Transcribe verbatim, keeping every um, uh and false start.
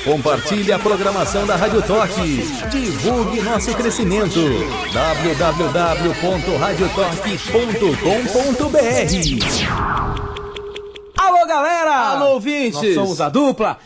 Compartilhe a programação da Rádio Toque. Divulgue nosso crescimento. w w w ponto rádio toque ponto com ponto b r. Alô, galera! Alô, ouvintes! Nós somos a dupla